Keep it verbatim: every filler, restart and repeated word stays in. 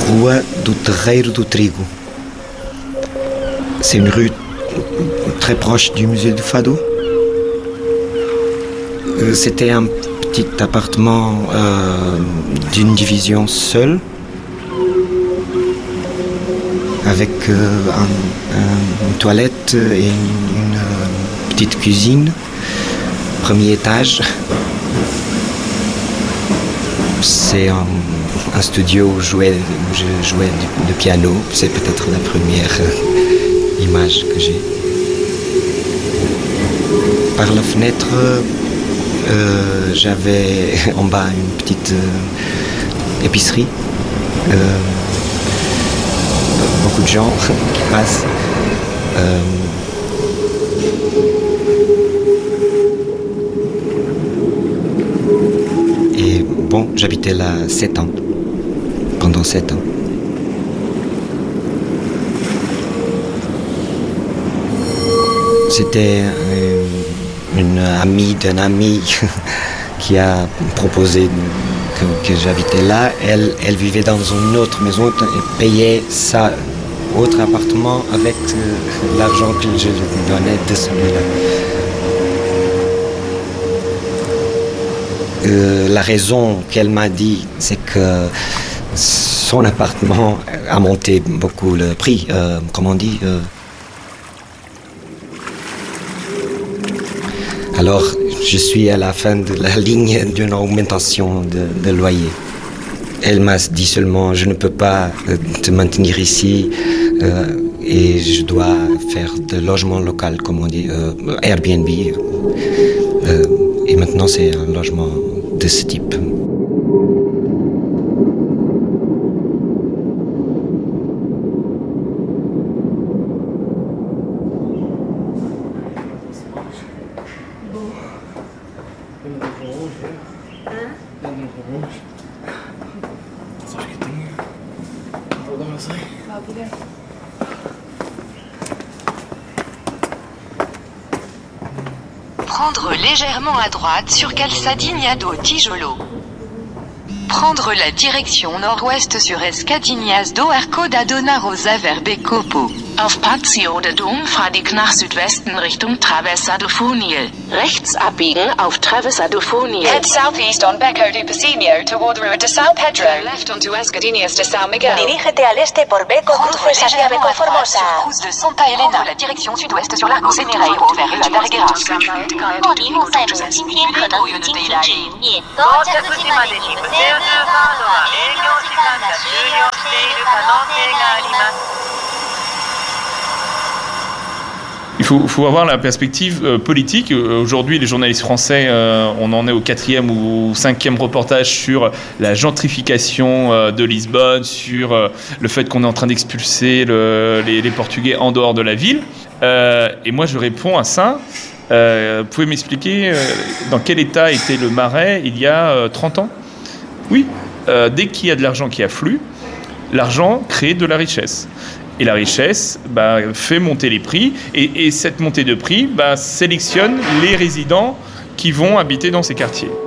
Rua do Terreiro do Trigo. C'est une rue très proche du musée du Fado. C'était un petit appartement euh, d'une division seule, avec euh, un, un, une toilette et une, une euh, petite cuisine, premier étage. C'est un, un studio où, jouais, où je jouais du, du piano. C'est peut-être la première euh, image que j'ai. Par la fenêtre, euh, j'avais en bas une petite euh, épicerie. Euh, beaucoup de gens qui passent. Euh, et bon, j'habitais là sept ans, pendant sept ans. C'était une, une amie d'un ami qui a proposé que, que j'habitais là. Elle, elle vivait dans une autre maison et payait ça. Autre appartement avec euh, l'argent que je lui donnais de celui-là. Euh, la raison qu'elle m'a dit, c'est que son appartement a monté beaucoup le prix, euh, comment on dit. Euh... Alors, je suis à la fin de la ligne d'une augmentation de, de loyer. Elle m'a dit seulement, je ne peux pas te maintenir ici euh, et je dois faire de logement local, comme on dit, euh, Airbnb. Euh, et maintenant, c'est un logement de ce type. Prendre légèrement à droite sur Calçadinha do Tijolo. Prendre la direction nord-ouest sur Escadinhas do Arco da Dona Rosa Verbe Copo. Auf Patio de Domfahrdig nach Südwesten Richtung Travessa do Funil. Rechts abbiegen auf Travessa do Funil. Head southeast on Becco do Pacinio toward Rua de São Pedro. Turn left onto Escadinhas de São Miguel. Dirígete al este por Becco cruces hacia Becco Formosa. Cruz de Santa Helena. Prendre la direction sud-ouest sur l'Arco Senereiro vers Rua Darguera. 莫离路赛路今天可能已经停止营业。到着時までに無線通カードは営業時間が終了している可能性があります。 Il faut, faut avoir la perspective euh, politique. Aujourd'hui, les journalistes français, euh, on en est au quatrième ou cinquième reportage sur la gentrification euh, de Lisbonne, sur euh, le fait qu'on est en train d'expulser le, les, les Portugais en dehors de la ville. Euh, et moi, je réponds à ça. Euh, vous pouvez m'expliquer euh, dans quel état était le Marais il y a euh, trente ans ? Oui, euh, dès qu'il y a de l'argent qui afflue, l'argent crée de la richesse. Et la richesse bah, fait monter les prix. Et, et cette montée de prix bah, sélectionne les résidents qui vont habiter dans ces quartiers.